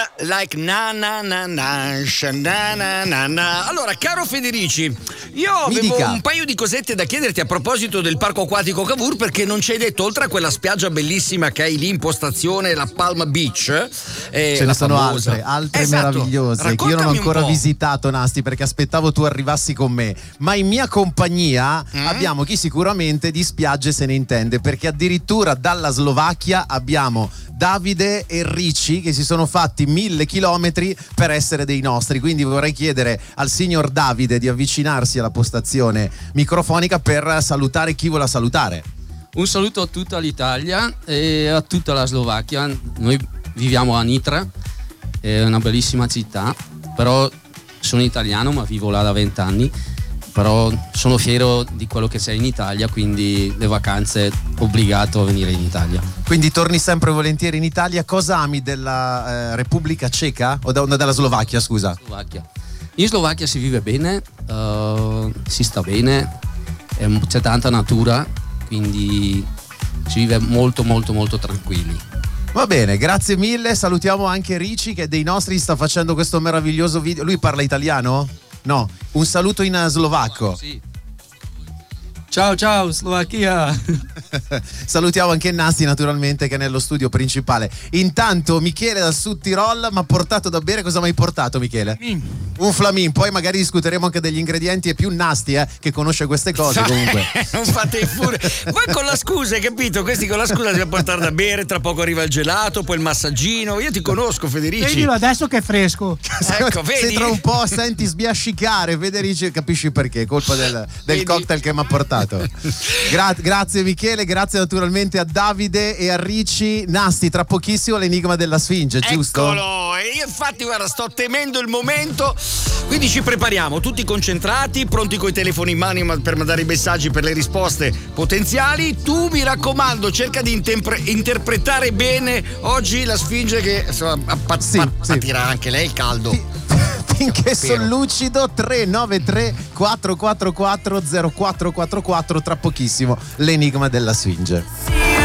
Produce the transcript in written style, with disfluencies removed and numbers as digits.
Like na na na na na na na na. Allora, caro Federici, io avevo un paio di cosette da chiederti a proposito del parco acquatico Cavour, perché non ci hai detto, oltre a quella spiaggia bellissima che hai lì in postazione, la Palm Beach, ce ne sono altre esatto, meravigliose che io non ho ancora visitato, Nasti, perché aspettavo tu arrivassi con me, ma in mia compagnia abbiamo chi sicuramente di spiagge se ne intende, perché addirittura dalla Slovacchia abbiamo Davide e Ricci che si sono fatti 1000 chilometri per essere dei nostri, quindi vorrei chiedere al signor Davide di avvicinarsi alla postazione microfonica per salutare chi vuole salutare. Un saluto a tutta l'Italia e a tutta la Slovacchia. Noi viviamo a Nitra, è una bellissima città, però sono italiano ma vivo là da 20 anni. Però sono fiero di quello che c'è in Italia, quindi le vacanze obbligato a venire in Italia. Quindi torni sempre volentieri in Italia. Cosa ami della Repubblica Ceca o della Slovacchia, scusa? Slovacchia. In Slovacchia si vive bene, si sta bene, c'è tanta natura, quindi si vive molto molto molto tranquilli. Va bene, grazie mille. Salutiamo anche Ricci che dei nostri sta facendo questo meraviglioso video. Lui parla italiano? No, un saluto in slovacco. Sì. Ciao Slovacchia. Salutiamo anche Nasti naturalmente che è nello studio principale. Intanto Michele dal Sud Tirol mi ha portato da bere. Cosa mi hai portato, Michele? Un flamin. Poi magari discuteremo anche degli ingredienti. E più Nasti che conosce queste cose comunque. Non fate fure. Voi con la scusa, hai capito? Questi con la scusa si devono portare da bere. Tra poco arriva il gelato, poi il massaggino. Io ti conosco, Federici. Vedilo adesso che è fresco. Ecco, vedi? Se tra un po' senti sbiascicare Federici, capisci perché. Colpa del cocktail che mi ha portato. Grazie Michele, grazie naturalmente a Davide e a Ricci. Nasti, tra pochissimo l'enigma della Sfinge, giusto? Eccolo, e io infatti guarda sto temendo il momento, quindi ci prepariamo tutti concentrati, pronti coi telefoni in mano per mandare i messaggi per le risposte potenziali. Tu mi raccomando cerca di interpretare bene oggi la Sfinge che insomma patirà anche lei il caldo. Finché sono lucido. 393 444 0444, tra pochissimo l'enigma della Sfinge.